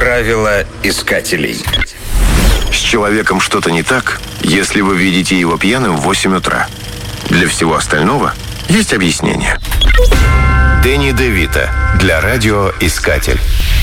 Правила искателей. С человеком что-то не так, если вы видите его пьяным в 8 утра. Для всего остального есть объяснение. Дэнни де Вито для радиоискатель.